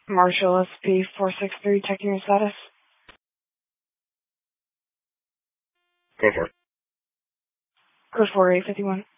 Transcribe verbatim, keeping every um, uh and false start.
Marshall S P four six three, checking your status. Go for it. Code four eight five one.